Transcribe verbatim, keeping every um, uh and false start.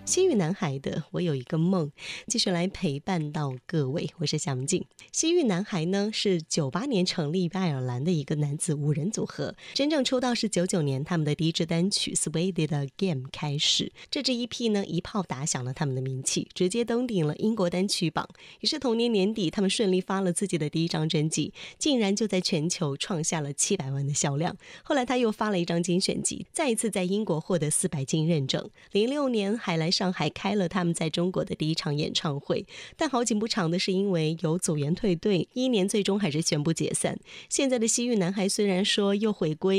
西域男孩的我有一个梦，继续来陪伴到各位，我是夏文静。西域男孩呢是九八年成立爱尔兰的一个男子五人组合，真正出道是九九年他们的第一支单曲 Swayed Again 开始。这支 E P 呢一炮打响了他们的名气，直接登顶了英国单曲榜。于是同年年底他们顺利发了自己的第一张专辑，竟然就在全球创下了七百万的销量。后来他又发了一张精选集，再一次在英国获得四百金认证。零六年还来上海开了他们在中国的第一场演唱会，但好景不长的是因为有组员退队，一年最终还是宣布解散。现在的西域男孩虽然说又回归